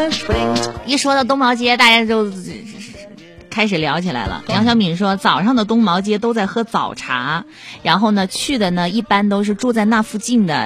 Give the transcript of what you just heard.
一说到东毛街，大家就开始聊起来了。杨小敏说，早上的东毛街都在喝早茶，然后呢去的呢一般都是住在那附近的